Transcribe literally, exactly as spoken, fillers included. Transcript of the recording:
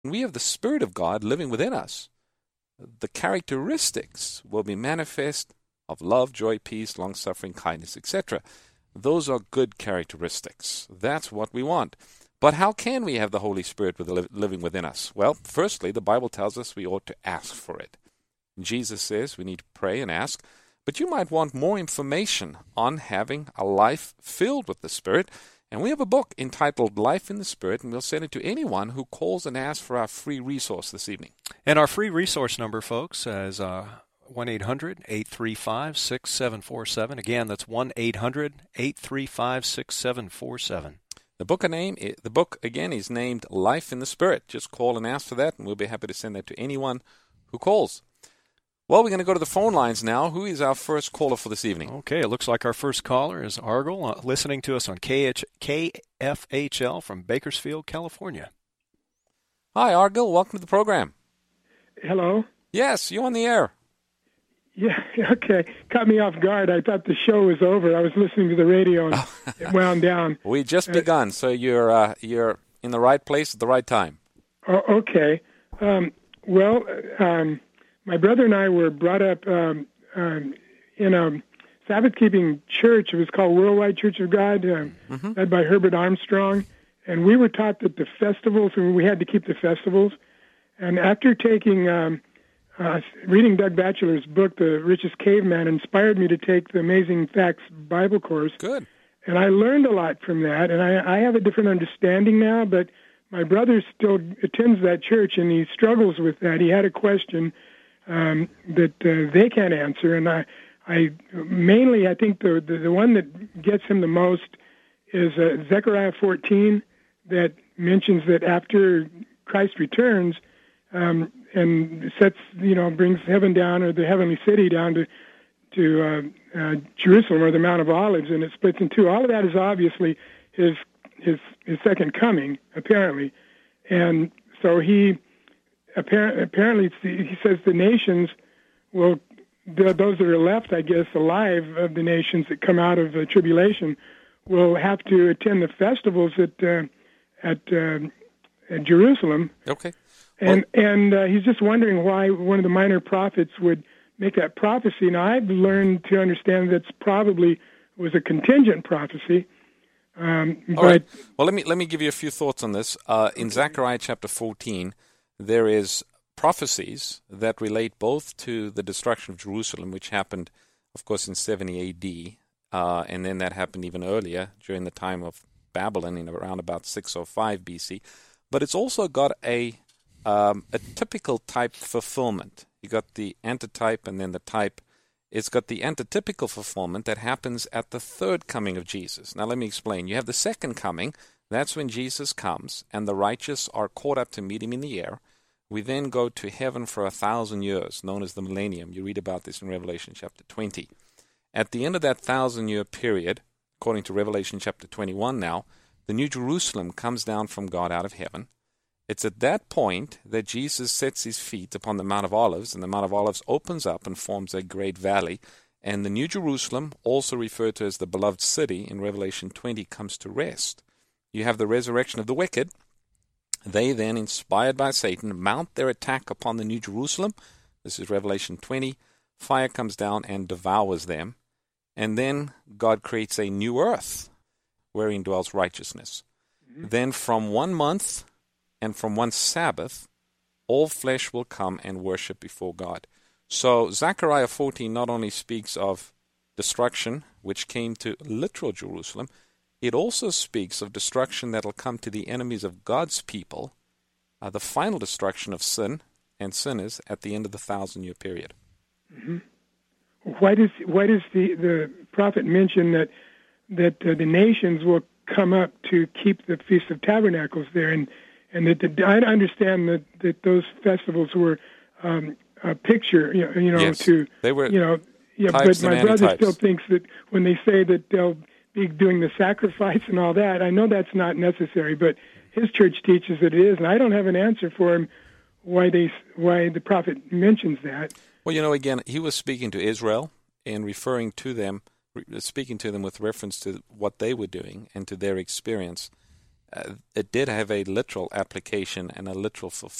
we have the Spirit of God living within us, the characteristics will be manifest of love, joy, peace, long-suffering, kindness, et cetera. Those are good characteristics. That's what we want. But how can we have the Holy Spirit living within us? Well, firstly, the Bible tells us we ought to ask for it. Jesus says we need to pray and ask. But you might want more information on having a life filled with the Spirit. And we have a book entitled Life in the Spirit, and we'll send it to anyone who calls and asks for our free resource this evening. And our free resource number, folks, is uh, one eight hundred eight three five six seven four seven. Again, that's one eight hundred eight three five six seven four seven. The book, name, the book, again, is named Life in the Spirit. Just call and ask for that, and we'll be happy to send that to anyone who calls. Well, we're going to go to the phone lines now. Who is our first caller for this evening? Okay, it looks like our first caller is Argel, uh, listening to us on K F H L from Bakersfield, California. Hi, Argel. Welcome to the program. Hello? Yes, you're on the air. Yeah, okay. Caught me off guard. I thought the show was over. I was listening to the radio and it wound down. We just uh, begun, so you're uh, you're in the right place at the right time. Oh, okay. Um, well, um, my brother and I were brought up um, um, in a Sabbath-keeping church. It was called Worldwide Church of God, uh, mm-hmm. led by Herbert Armstrong. And we were taught that the festivals, and we had to keep the festivals. And after taking... Um, Uh, reading Doug Batchelor's book, The Richest Caveman, inspired me to take the Amazing Facts Bible course. Good. And I learned a lot from that, and I, I have a different understanding now, but my brother still attends that church, and he struggles with that. He had a question um, that uh, they can't answer, and I, I mainly, I think the, the, the one that gets him the most is uh, Zechariah fourteen, that mentions that after Christ returns, um, and sets, you know, brings heaven down, or the heavenly city down to to uh, uh, Jerusalem, or the Mount of Olives, and it splits in two. All of that is obviously his his his second coming, apparently, and so he apparently apparently he says the nations will, the, those that are left, I guess, alive of the nations that come out of the tribulation, will have to attend the festivals at uh, at, uh, at Jerusalem. Okay. And and uh, he's just wondering why one of the minor prophets would make that prophecy. Now, I've learned to understand that's probably was a contingent prophecy. Um, All but, right. Well, let me let me give you a few thoughts on this. Uh, in okay. Zechariah chapter fourteen, there is prophecies that relate both to the destruction of Jerusalem, which happened, of course, in seventy A D, uh, and then that happened even earlier during the time of Babylon in around about six oh five B C. But it's also got a Um, a typical type fulfillment. You got the antitype and then the type. It's got the antitypical fulfillment that happens at the third coming of Jesus. Now let me explain. You have the second coming. That's when Jesus comes and the righteous are caught up to meet him in the air. We then go to heaven for a thousand years, known as the millennium. You read about this in Revelation chapter twenty. At the end of that thousand-year period, according to Revelation chapter twenty-one now, the New Jerusalem comes down from God out of heaven. It's at that point that Jesus sets his feet upon the Mount of Olives, and the Mount of Olives opens up and forms a great valley. And the New Jerusalem, also referred to as the beloved city in Revelation twenty, comes to rest. You have the resurrection of the wicked. They then, inspired by Satan, mount their attack upon the New Jerusalem. This is Revelation twenty. Fire comes down and devours them. And then God creates a new earth wherein dwells righteousness. Mm-hmm. Then from one month and from one Sabbath, all flesh will come and worship before God. So Zechariah fourteen not only speaks of destruction, which came to literal Jerusalem, it also speaks of destruction that will come to the enemies of God's people, uh, the final destruction of sin and sinners at the end of the thousand-year period. Mm-hmm. Why does why does the, the prophet mention that that uh, the nations will come up to keep the Feast of Tabernacles there, and and that the, I understand that, that those festivals were um, a picture, you know, you know yes, to they were you know, yeah. But my brother antitypes. Still thinks that when they say that they'll be doing the sacrifice and all that, I know that's not necessary, but his church teaches that it is, and I don't have an answer for him why they why the prophet mentions that. Well, you know, again, he was speaking to Israel and referring to them, speaking to them with reference to what they were doing and to their experience. uh, it did have a literal application and a literal fulfillment.